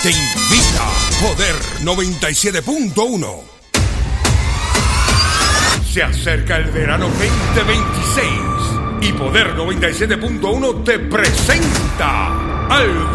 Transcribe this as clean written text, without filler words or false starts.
te invita Poder 97.1. Se acerca el verano 2026 y Poder 97.1 te presenta algo